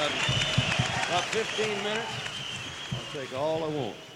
about 15 minutes. I'll take all I want.